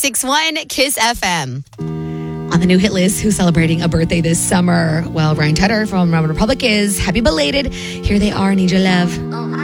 96.1 Kiss FM. On the new hit list, who's celebrating a birthday this summer? Well, Ryan Tedder from Roman Republic is. Happy belated. Here they are, Need Your Love.